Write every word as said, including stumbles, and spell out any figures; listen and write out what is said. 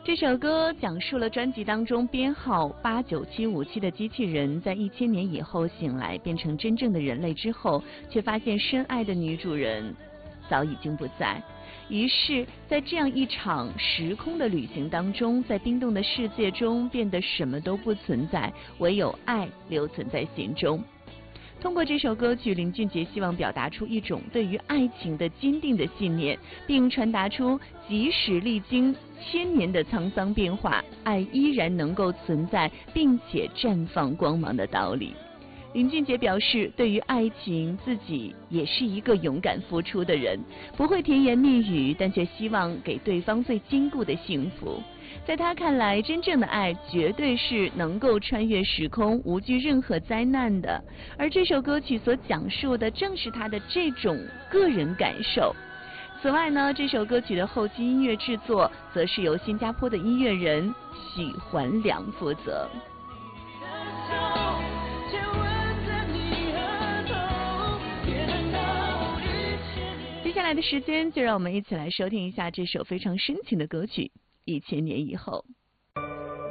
这首歌讲述了专辑当中编号八九七五七的机器人在一千年以后醒来，变成真正的人类之后，却发现深爱的女主人早已经不在。于是在这样一场时空的旅行当中，在冰冻的世界中变得什么都不存在，唯有爱留存在心中。通过这首歌曲，林俊杰希望表达出一种对于爱情的坚定的信念，并传达出即使历经千年的沧桑变化，爱依然能够存在并且绽放光芒的道理。林俊杰表示，对于爱情，自己也是一个勇敢付出的人，不会甜言蜜语，但却希望给对方最坚固的幸福。在他看来，真正的爱绝对是能够穿越时空，无惧任何灾难的。而这首歌曲所讲述的正是他的这种个人感受。此外呢，这首歌曲的后期音乐制作则是由新加坡的音乐人许环良负责。接下来的时间，就让我们一起来收听一下这首非常深情的歌曲《一千年以后》。